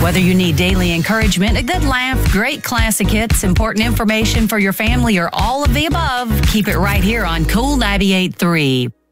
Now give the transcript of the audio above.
Whether you need daily encouragement, a good laugh, great classic hits, important information for your family, or all of the above, keep it right here on Cool 98.3.